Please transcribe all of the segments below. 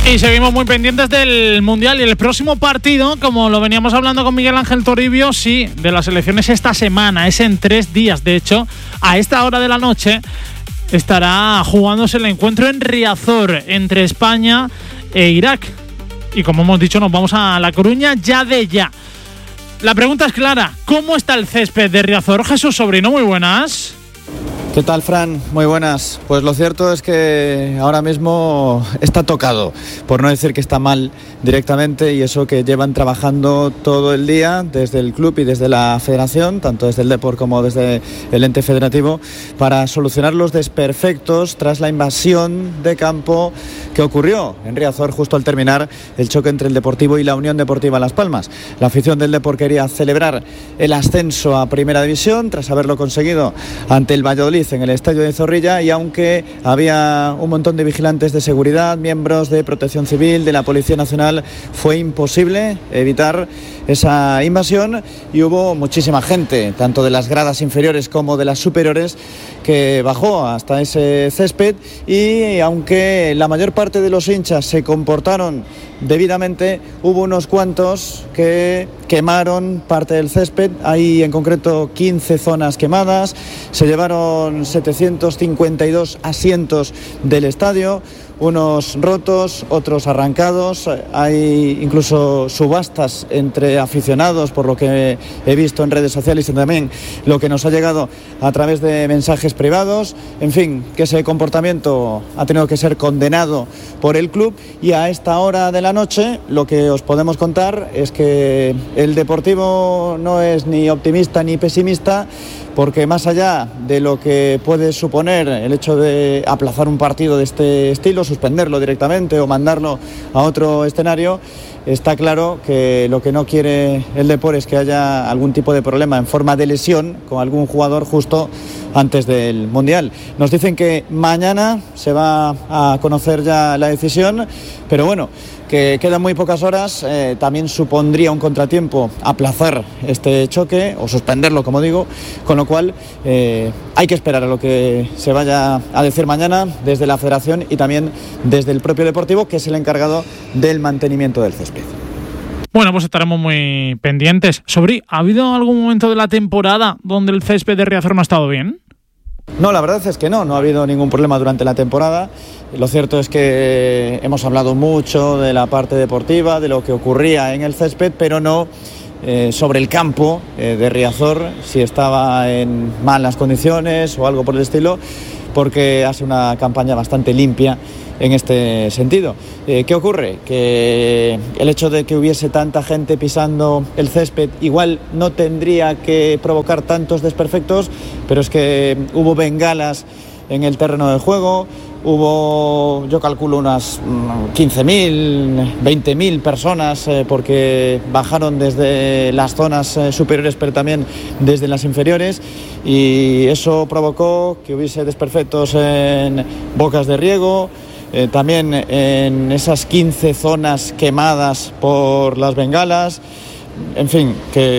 Y seguimos muy pendientes del Mundial y el próximo partido, como lo veníamos hablando con Miguel Ángel Toribio, sí, de las elecciones esta semana, es en 3 días. De hecho, a esta hora de la noche estará jugándose el encuentro en Riazor entre España e Irak. Y como hemos dicho, nos vamos a La Coruña ya de ya. La pregunta es clara, ¿cómo está el césped de Riazor? Jesús Sobrino, muy buenas. ¿Qué tal, Fran? Muy buenas. Pues lo cierto es que ahora mismo está tocado, por no decir que está mal directamente, y eso que llevan trabajando todo el día desde el club y desde la federación, tanto desde el Depor como desde el ente federativo, para solucionar los desperfectos tras la invasión de campo que ocurrió en Riazor justo al terminar el choque entre el Deportivo y la Unión Deportiva Las Palmas. La afición del Depor quería celebrar el ascenso a Primera División tras haberlo conseguido ante el Valladolid en el estadio de Zorrilla, y aunque había un montón de vigilantes de seguridad, miembros de Protección Civil, de la Policía Nacional, fue imposible evitar esa invasión y hubo muchísima gente, tanto de las gradas inferiores como de las superiores, que bajó hasta ese césped, y aunque la mayor parte de los hinchas se comportaron debidamente, hubo unos cuantos que quemaron parte del césped. Hay en concreto 15 zonas quemadas, se llevaron 752 asientos del estadio, unos rotos, otros arrancados. Hay incluso subastas entre aficionados, por lo que he visto en redes sociales y también lo que nos ha llegado a través de mensajes privados. En fin, que ese comportamiento ha tenido que ser condenado por el club, y a esta hora de la noche lo que os podemos contar es que el Deportivo no es ni optimista ni pesimista, porque más allá de lo que puede suponer el hecho de aplazar un partido de este estilo, suspenderlo directamente o mandarlo a otro escenario, está claro que lo que no quiere el Depor es que haya algún tipo de problema en forma de lesión con algún jugador justo antes del Mundial. Nos dicen que mañana se va a conocer ya la decisión, pero bueno, que quedan muy pocas horas. También supondría un contratiempo aplazar este choque o suspenderlo, como digo, con lo cual hay que esperar a lo que se vaya a decir mañana desde la Federación y también desde el propio Deportivo, que es el encargado del mantenimiento del césped. Bueno, pues estaremos muy pendientes. Sobri, ¿ha habido algún momento de la temporada donde el césped de Riazor no ha estado bien? No, la verdad es que no ha habido ningún problema durante la temporada. Lo cierto es que hemos hablado mucho de la parte deportiva, de lo que ocurría en el césped, pero no sobre el campo de Riazor, si estaba en malas condiciones o algo por el estilo, porque hace una campaña bastante limpia en este sentido. ¿Qué ocurre? Que el hecho de que hubiese tanta gente pisando el césped igual no tendría que provocar tantos desperfectos, pero es que hubo bengalas en el terreno de juego, hubo, yo calculo, unas 15.000, 20.000 personas, porque bajaron desde las zonas superiores, pero también desde las inferiores, y eso provocó que hubiese desperfectos en bocas de riego, también en esas 15 zonas quemadas por las bengalas. En fin,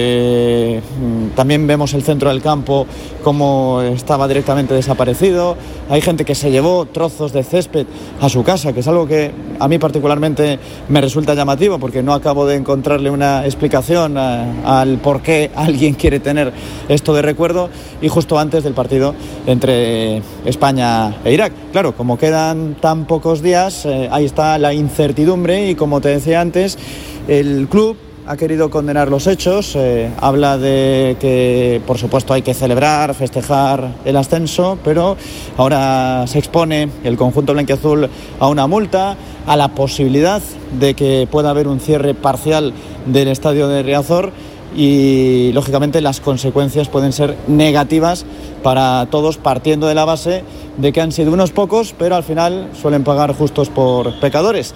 que también vemos el centro del campo como estaba directamente desaparecido. Hay gente que se llevó trozos de césped a su casa, que es algo que a mí particularmente me resulta llamativo, porque no acabo de encontrarle una explicación al por qué alguien quiere tener esto de recuerdo, y justo antes del partido entre España e Irak. Claro, como quedan tan pocos días, ahí está la incertidumbre, y como te decía antes, el club ha querido condenar los hechos, habla de que por supuesto hay que celebrar, festejar el ascenso, pero ahora se expone el conjunto blanquiazul a una multa, a la posibilidad de que pueda haber un cierre parcial del estadio de Riazor, y lógicamente las consecuencias pueden ser negativas para todos, partiendo de la base de que han sido unos pocos, pero al final suelen pagar justos por pecadores.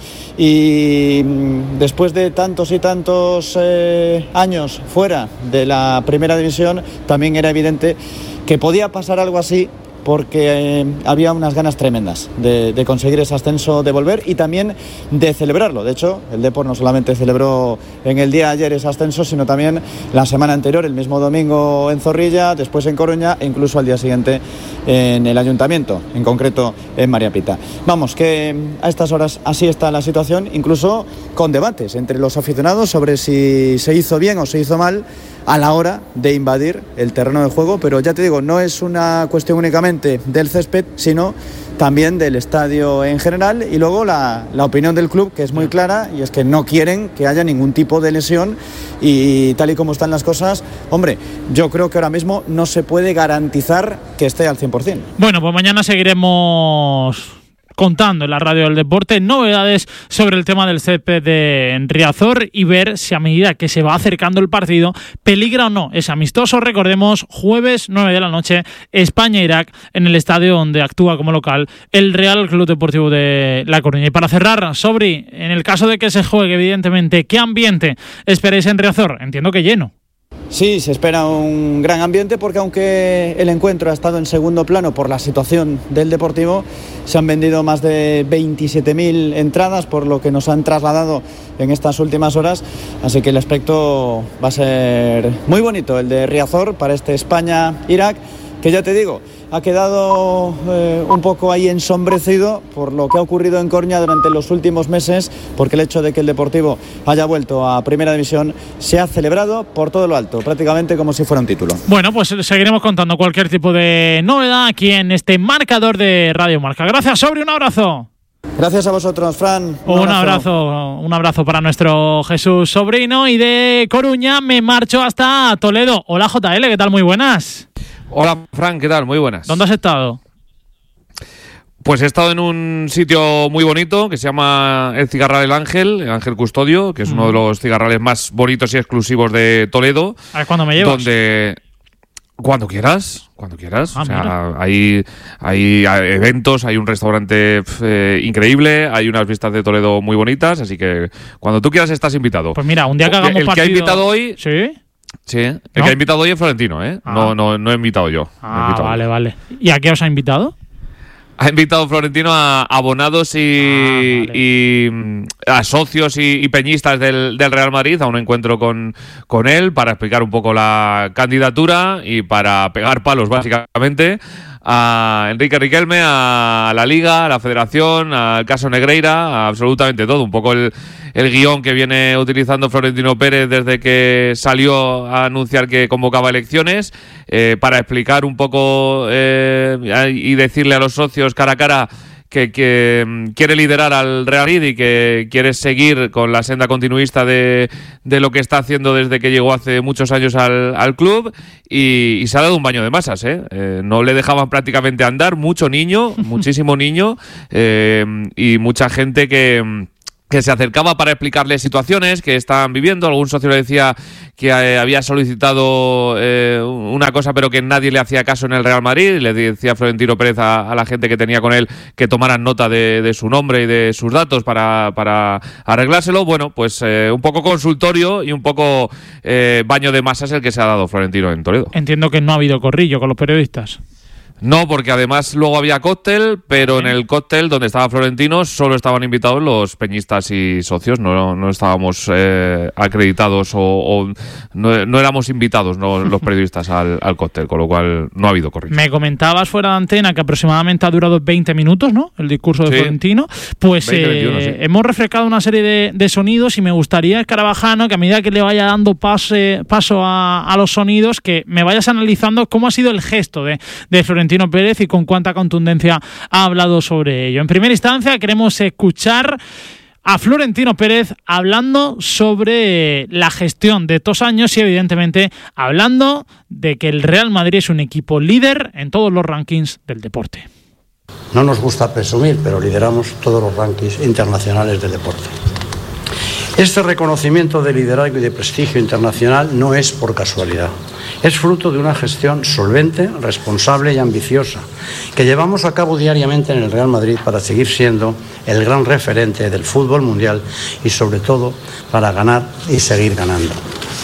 Y después de tantos y tantos años fuera de la Primera División, también era evidente que podía pasar algo así, porque había unas ganas tremendas de conseguir ese ascenso, de volver y también de celebrarlo. De hecho, el Depor no solamente celebró en el día de ayer ese ascenso, sino también la semana anterior, el mismo domingo en Zorrilla, después en Coruña e incluso al día siguiente en el ayuntamiento, en concreto en María Pita. Vamos, que a estas horas así está la situación, incluso con debates entre los aficionados sobre si se hizo bien o se hizo mal a la hora de invadir el terreno de juego, pero ya te digo, no es una cuestión únicamente del césped, sino también del estadio en general, y luego la opinión del club, que es muy clara, y es que no quieren que haya ningún tipo de lesión, y tal y como están las cosas, hombre, yo creo que ahora mismo no se puede garantizar que esté al 100%. Bueno, pues mañana seguiremos contando en la radio del deporte novedades sobre el tema del césped de Riazor y ver si a medida que se va acercando el partido peligra o no. Es amistoso, recordemos, jueves 9 de la noche, España-Irak, en el estadio donde actúa como local el Real Club Deportivo de La Coruña. Y para cerrar, Sobri, en el caso de que se juegue, evidentemente, ¿qué ambiente esperáis en Riazor? Entiendo que lleno. Sí, se espera un gran ambiente porque aunque el encuentro ha estado en segundo plano por la situación del Deportivo, se han vendido más de 27.000 entradas por lo que nos han trasladado en estas últimas horas, así que el aspecto va a ser muy bonito, el de Riazor para este España-Irak, que ya te digo, ha quedado un poco ahí ensombrecido por lo que ha ocurrido en Coruña durante los últimos meses, porque el hecho de que el Deportivo haya vuelto a Primera División se ha celebrado por todo lo alto, prácticamente como si fuera un título. Bueno, pues seguiremos contando cualquier tipo de novedad aquí en este marcador de Radio Marca. Gracias, Sobri, un abrazo. Gracias a vosotros, Fran. Un abrazo para nuestro Jesús Sobrino, y de Coruña me marcho hasta Toledo. Hola, JL, ¿qué tal? Muy buenas. Hola, Fran, ¿qué tal? Muy buenas. ¿Dónde has estado? Pues he estado en un sitio muy bonito que se llama el Cigarral El Ángel Custodio, que es uno de los cigarrales más bonitos y exclusivos de Toledo. A ver, ¿cuándo me llevas? Donde cuando quieras. Ah, o sea, hay eventos, hay un restaurante increíble, hay unas vistas de Toledo muy bonitas, así que cuando tú quieras estás invitado. Pues mira, un día que hagamos el partido... que ha invitado hoy... ¿Sí? Sí, el que ha invitado hoy es Florentino, ¿eh? Ah. No he invitado yo. Vale. ¿Y a qué os ha invitado? Ha invitado Florentino a abonados y a socios y peñistas del Real Madrid a un encuentro con él para explicar un poco la candidatura y para pegar palos, básicamente, a Enrique Riquelme, a la Liga, a la Federación, al caso Negreira, a absolutamente todo. Un poco el guión que viene utilizando Florentino Pérez desde que salió a anunciar que convocaba elecciones, para explicar un poco y decirle a los socios cara a cara que quiere liderar al Real Madrid y que quiere seguir con la senda continuista de lo que está haciendo desde que llegó hace muchos años al club, y se ha dado un baño de masas, no le dejaban prácticamente andar, muchísimo niño, y mucha gente que se acercaba para explicarle situaciones que estaban viviendo. Algún socio le decía que había solicitado una cosa pero que nadie le hacía caso en el Real Madrid, y le decía Florentino Pérez a la gente que tenía con él que tomaran nota de su nombre y de sus datos para arreglárselo. Bueno, pues un poco consultorio y un poco baño de masas el que se ha dado Florentino en Toledo. Entiendo que no ha habido corrillo con los periodistas. No, porque además luego había cóctel, pero en el cóctel donde estaba Florentino solo estaban invitados los peñistas y socios, no estábamos acreditados o no éramos invitados los periodistas al cóctel, con lo cual no ha habido corrillo. Me comentabas fuera de antena que aproximadamente ha durado 20 minutos, ¿no? El discurso de Florentino. Pues 21, sí. Hemos refrescado una serie de sonidos y me gustaría, Escarabajano, que a medida que le vaya dando paso a los sonidos, que me vayas analizando cómo ha sido el gesto de Florentino Pérez y con cuánta contundencia ha hablado sobre ello. En primera instancia queremos escuchar a Florentino Pérez hablando sobre la gestión de estos años y evidentemente hablando de que el Real Madrid es un equipo líder en todos los rankings del deporte. No nos gusta presumir, pero lideramos todos los rankings internacionales del deporte. Este reconocimiento de liderazgo y de prestigio internacional no es por casualidad. Es fruto de una gestión solvente, responsable y ambiciosa que llevamos a cabo diariamente en el Real Madrid para seguir siendo el gran referente del fútbol mundial y sobre todo para ganar y seguir ganando.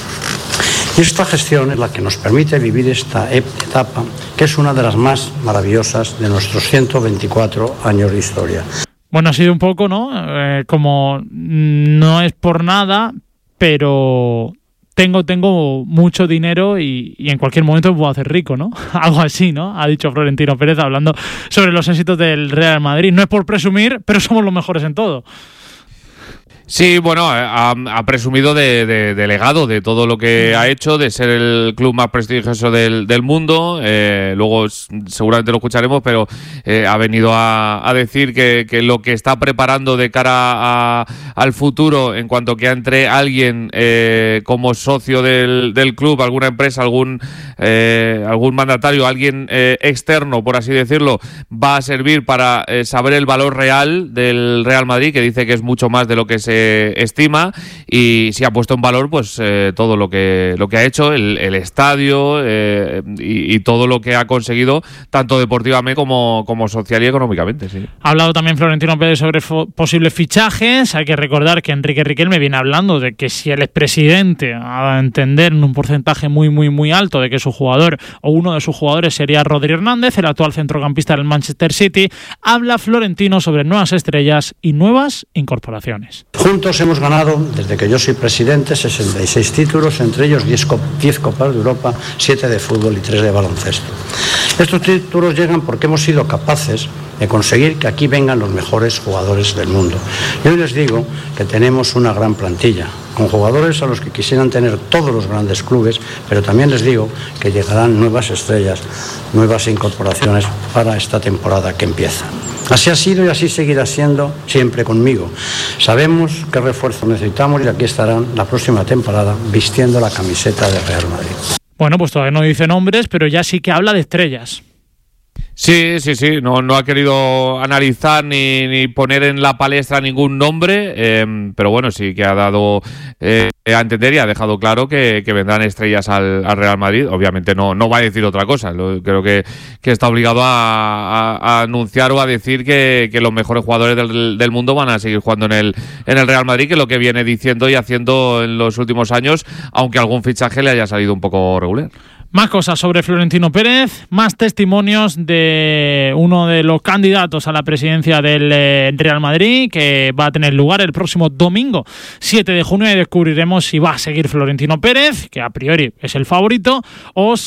Y esta gestión es la que nos permite vivir esta etapa, que es una de las más maravillosas de nuestros 124 años de historia. Bueno, ha sido un poco, ¿no? Como no es por nada, pero tengo mucho dinero y en cualquier momento me puedo hacer rico, ¿no? Algo así, ¿no? Ha dicho Florentino Pérez hablando sobre los éxitos del Real Madrid. No es por presumir, pero somos los mejores en todo. Sí, bueno, ha presumido de legado, de todo lo que ha hecho, de ser el club más prestigioso del mundo. Luego seguramente lo escucharemos, pero ha venido a decir que lo que está preparando de cara al futuro, en cuanto que entre alguien como socio del club, alguna empresa, algún mandatario, alguien externo, por así decirlo, va a servir para saber el valor real del Real Madrid, que dice que es mucho más de lo que se estima, y si ha puesto en valor pues todo lo que ha hecho, el estadio y todo lo que ha conseguido, tanto deportivamente como social y económicamente. Sí. Ha hablado también Florentino Pérez sobre posibles fichajes. Hay que recordar que Enrique Riquelme viene hablando de que si el expresidente ha dado a entender en un porcentaje muy muy muy alto de que su jugador o uno de sus jugadores sería Rodri Hernández, el actual centrocampista del Manchester City, habla Florentino sobre nuevas estrellas y nuevas incorporaciones. Juntos hemos ganado, desde que yo soy presidente, 66 títulos, entre ellos 10 Copas de Europa, 7 de fútbol y 3 de baloncesto. Estos títulos llegan porque hemos sido capaces de conseguir que aquí vengan los mejores jugadores del mundo. Y hoy les digo que tenemos una gran plantilla, con jugadores a los que quisieran tener todos los grandes clubes, pero también les digo que llegarán nuevas estrellas, nuevas incorporaciones para esta temporada que empieza. Así ha sido y así seguirá siendo siempre conmigo. Sabemos qué refuerzo necesitamos y aquí estarán la próxima temporada vistiendo la camiseta del Real Madrid. Bueno, pues todavía no dice nombres, pero ya sí que habla de estrellas. Sí. No ha querido analizar ni poner en la palestra ningún nombre, pero bueno, sí que ha dado a entender y ha dejado claro que vendrán estrellas al Real Madrid. Obviamente no va a decir otra cosa. Creo que está obligado a anunciar o a decir que los mejores jugadores del mundo van a seguir jugando en el Real Madrid, que es lo que viene diciendo y haciendo en los últimos años, aunque algún fichaje le haya salido un poco regular. Más cosas sobre Florentino Pérez, más testimonios de uno de los candidatos a la presidencia del Real Madrid, que va a tener lugar el próximo domingo 7 de junio, y descubriremos si va a seguir Florentino Pérez, que a priori es el favorito, o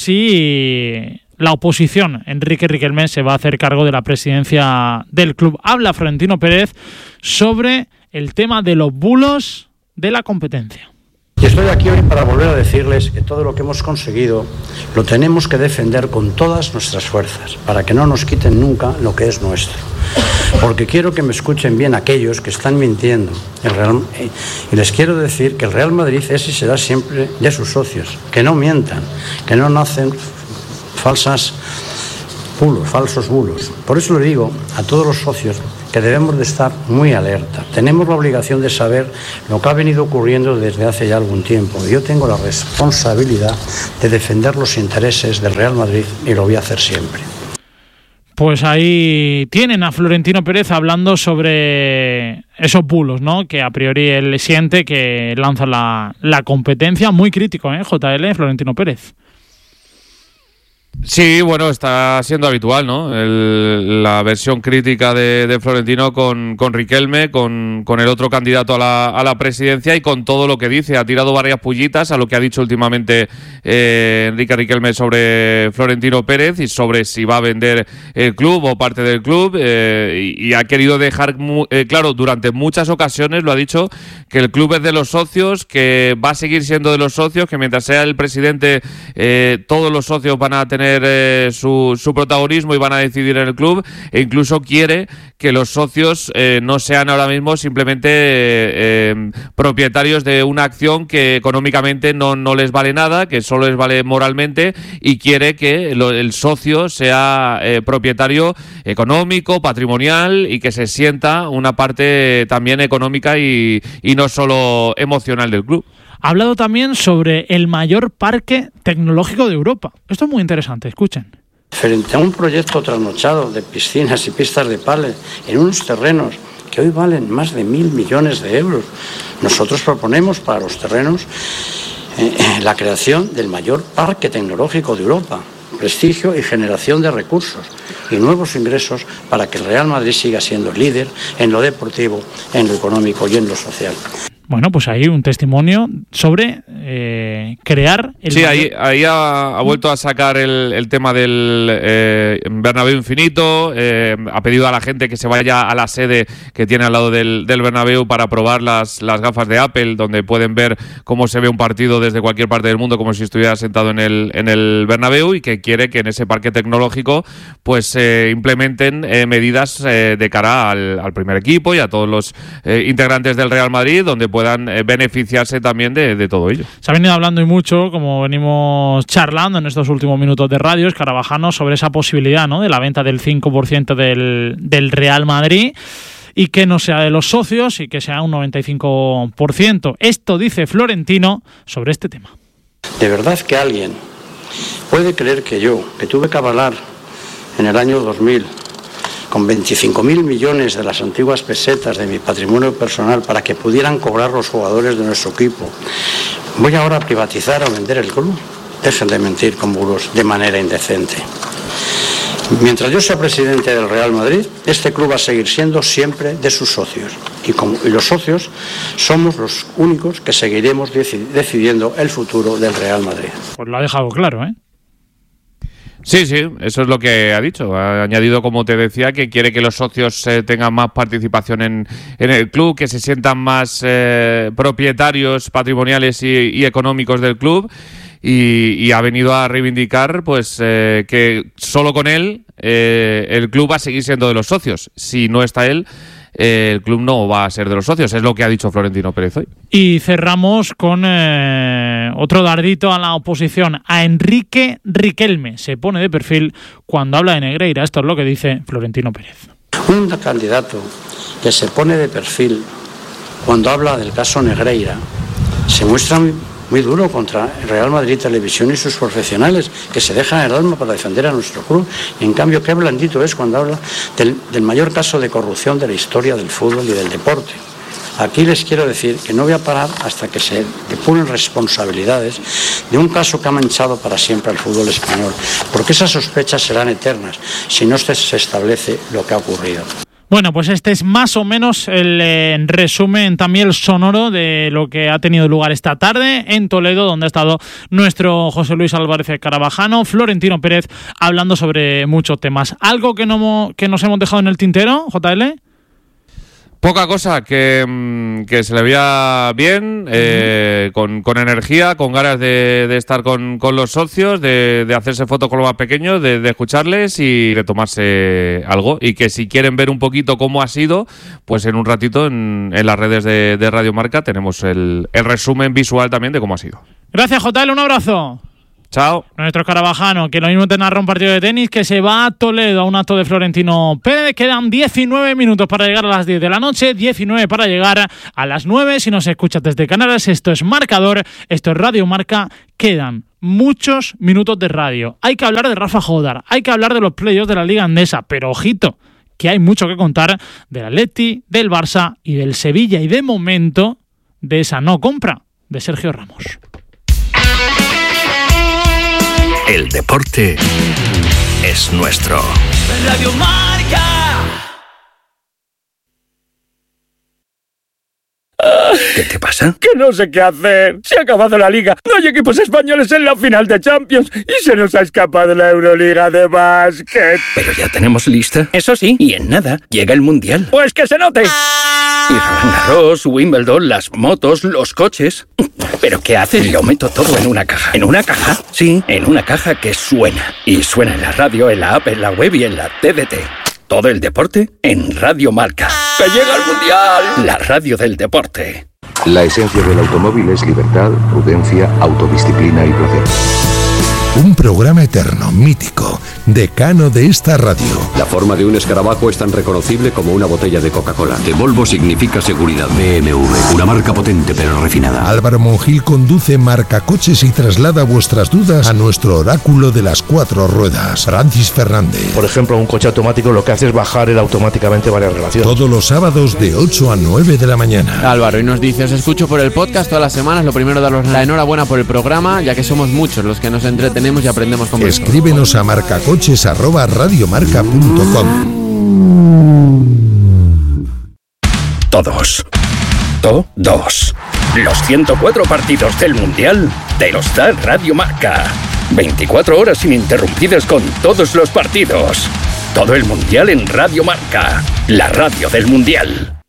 si la oposición, Enrique Riquelme, se va a hacer cargo de la presidencia del club. Habla Florentino Pérez sobre el tema de los bulos de la competencia. Y estoy aquí hoy para volver a decirles que todo lo que hemos conseguido lo tenemos que defender con todas nuestras fuerzas, para que no nos quiten nunca lo que es nuestro. Porque quiero que me escuchen bien aquellos que están mintiendo. Y les quiero decir que el Real Madrid es y será siempre de sus socios, que no mientan, que no nacen falsos bulos. Por eso le digo a todos los socios que debemos de estar muy alerta. Tenemos la obligación de saber lo que ha venido ocurriendo desde hace ya algún tiempo. Yo tengo la responsabilidad de defender los intereses del Real Madrid y lo voy a hacer siempre. Pues ahí tienen a Florentino Pérez hablando sobre esos bulos, ¿no? Que a priori él siente que lanza la competencia. Muy crítico, JL, Florentino Pérez. Sí, bueno, está siendo habitual, ¿no? La versión crítica de Florentino con Riquelme, con el otro candidato a la presidencia, y con todo lo que dice. Ha tirado varias pullitas a lo que ha dicho últimamente Enrique Riquelme sobre Florentino Pérez y sobre si va a vender el club o parte del club, y ha querido dejar claro durante muchas ocasiones, lo ha dicho, que el club es de los socios, que va a seguir siendo de los socios, que mientras sea el presidente todos los socios van a tener su protagonismo y van a decidir en el club, e incluso quiere que los socios no sean ahora mismo simplemente propietarios de una acción que económicamente no les vale nada, que solo les vale moralmente, y quiere que el socio sea propietario económico, patrimonial, y que se sienta una parte también económica y no solo emocional del club. Ha hablado también sobre el mayor parque tecnológico de Europa. Esto es muy interesante, escuchen. Frente a un proyecto trasnochado de piscinas y pistas de pádel en unos terrenos que hoy valen más de 1.000 millones de euros, nosotros proponemos para los terrenos la creación del mayor parque tecnológico de Europa, prestigio y generación de recursos y nuevos ingresos para que el Real Madrid siga siendo líder en lo deportivo, en lo económico y en lo social. Bueno, pues hay un testimonio sobre crear el... Sí, ahí ha vuelto a sacar el tema del Bernabéu Infinito, ha pedido a la gente que se vaya a la sede que tiene al lado del Bernabéu para probar las gafas de Apple, donde pueden ver cómo se ve un partido desde cualquier parte del mundo, como si estuviera sentado en el Bernabéu, y que quiere que en ese parque tecnológico pues implementen medidas de cara al primer equipo y a todos los integrantes del Real Madrid, donde puedan beneficiarse también de todo ello. Se ha venido hablando y mucho, como venimos charlando en estos últimos minutos de radio, Escarabajano, sobre esa posibilidad, ¿no?, de la venta del 5% del Real Madrid, y que no sea de los socios y que sea un 95%. Esto dice Florentino sobre este tema. ¿De verdad que alguien puede creer que yo, que tuve que avalar en el año 2000 con 25.000 millones de las antiguas pesetas de mi patrimonio personal para que pudieran cobrar los jugadores de nuestro equipo, voy ahora a privatizar o vender el club? Dejen de mentir con bulos de manera indecente. Mientras yo sea presidente del Real Madrid, este club va a seguir siendo siempre de sus socios. Y los socios somos los únicos que seguiremos decidiendo el futuro del Real Madrid. Pues lo ha dejado claro, ¿eh? Sí, eso es lo que ha dicho. Ha añadido, como te decía, que quiere que los socios tengan más participación en el club, que se sientan más propietarios patrimoniales y económicos del club, y ha venido a reivindicar pues que solo con él el club va a seguir siendo de los socios. Si no está él, el club no va a ser de los socios. Es lo que ha dicho Florentino Pérez hoy. Y cerramos con otro dardito a la oposición, a Enrique Riquelme. Se pone de perfil cuando habla de Negreira. Esto es lo que dice Florentino Pérez. Un candidato que se pone de perfil cuando habla del caso Negreira se muestra muy duro contra el Real Madrid Televisión y sus profesionales, que se dejan el alma para defender a nuestro club. Y en cambio, qué blandito es cuando habla del mayor caso de corrupción de la historia del fútbol y del deporte. Aquí les quiero decir que no voy a parar hasta que se depuren responsabilidades de un caso que ha manchado para siempre al fútbol español, porque esas sospechas serán eternas si no se establece lo que ha ocurrido. Bueno, pues este es más o menos el resumen, también el sonoro de lo que ha tenido lugar esta tarde en Toledo, donde ha estado nuestro José Luis Álvarez Escarabajano, Florentino Pérez, hablando sobre muchos temas. ¿Algo que nos hemos dejado en el tintero, JL? Poca cosa, que se le veía bien, con energía, con ganas de estar con los socios, de hacerse fotos con los más pequeños, de escucharles y de tomarse algo. Y que si quieren ver un poquito cómo ha sido, pues en un ratito en las redes de Radio Marca tenemos el resumen visual también de cómo ha sido. Gracias, JL, un abrazo. Chao. Nuestro Escarabajano, que lo mismo te narra un partido de tenis, que se va a Toledo a un acto de Florentino Pérez. Quedan 19 minutos para llegar a las 10 de la noche, 19 para llegar a las 9. Si nos escuchas desde Canarias, esto es Marcador, esto es Radio Marca. Quedan muchos minutos de radio. Hay que hablar de Rafa Jodar, hay que hablar de los playoffs de la Liga Andesa, pero ojito, que hay mucho que contar del Atleti, del Barça y del Sevilla, y de momento de esa no compra de Sergio Ramos. El deporte es nuestro. Radio Marca. ¿Qué te pasa? Que no sé qué hacer. Se ha acabado la liga. No hay equipos españoles en la final de Champions y se nos ha escapado la Euroliga de básquet. Pero ya tenemos lista. Eso sí. Y en nada llega el Mundial. Pues que se note. Y Roland Garros, Wimbledon, las motos, los coches. ¿Pero qué haces? Lo meto todo en una caja. ¿En una caja? Sí, en una caja que suena. Y suena en la radio, en la app, en la web y en la TDT. Todo el deporte en Radio Marca. ¡Que llega el Mundial! La radio del deporte. La esencia del automóvil es libertad, prudencia, autodisciplina y placer. Un programa eterno, mítico, decano de esta radio. La forma de un escarabajo es tan reconocible como una botella de Coca-Cola. De Volvo significa seguridad. BMW, una marca potente pero refinada. Álvaro Monjil conduce Marcacoches y traslada vuestras dudas a nuestro oráculo de las 4 ruedas, Francis Fernández. Por ejemplo, un coche automático lo que hace es bajar él automáticamente varias relaciones. Todos los sábados de 8 a 9 de la mañana. Álvaro, y nos dice, os escucho por el podcast todas las semanas. Lo primero, daros la enhorabuena por el programa, ya que somos muchos los que nos entretenemos y aprendemos con vosotros. Escríbenos a marcacoches@radiomarca.com. Todos. 2. Los 104 partidos del Mundial te los da Radio Marca. 24 horas ininterrumpidas con todos los partidos. Todo el Mundial en Radio Marca, la radio del Mundial.